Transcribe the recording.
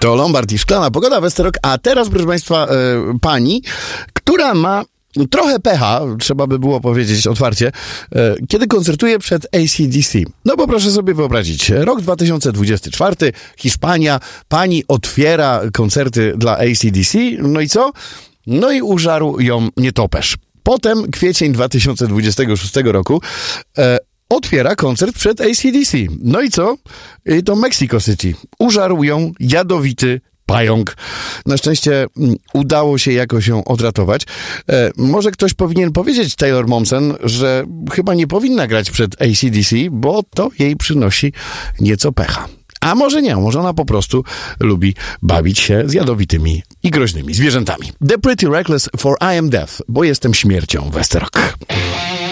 To Lombard i Szklana Pogoda, Westerok, a teraz, proszę Państwa, pani, która ma trochę pecha, trzeba by było powiedzieć otwarcie, kiedy koncertuje przed AC/DC. No bo proszę sobie wyobrazić, rok 2024, Hiszpania, pani otwiera koncerty dla AC/DC, no i co? No i użarł ją nietoperz. Potem kwiecień 2026 roku otwiera koncert przed AC/DC. No i co? I to Mexico City. Użarł ją jadowity pająk. Na szczęście udało się jakoś ją odratować. Może ktoś powinien powiedzieć Taylor Momsen, że chyba nie powinna grać przed AC/DC, bo to jej przynosi nieco pecha. A może nie, może ona po prostu lubi bawić się z jadowitymi i groźnymi zwierzętami. The Pretty Reckless for I Am Death, bo jestem śmiercią, Westerok.